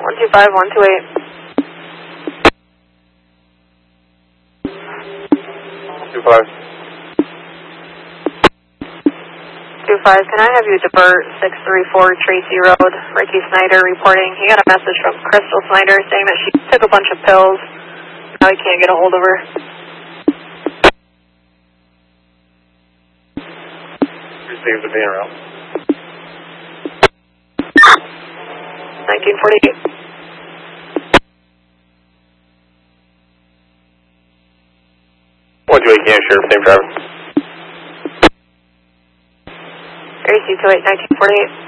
125, 128. 25. 25, can I have you divert 634 Tracy Road, Ricky Snyder reporting. He got a message from Crystal Snyder saying that she took a bunch of pills. Now he can't get a hold of her. Received a being around. 1948. One two eight, can't share, same driver. Tracy 28, 1948.